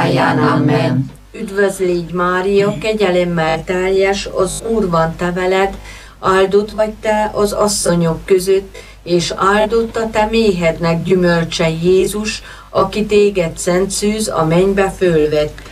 halálján. Amen. Üdvözl légy Mária, kegyelemmel teljes, az Úr van te veled, áldott vagy te az asszonyok között, és áldott a te méhednek gyümölcse Jézus, aki téged szent szűz a mennybe fölvett.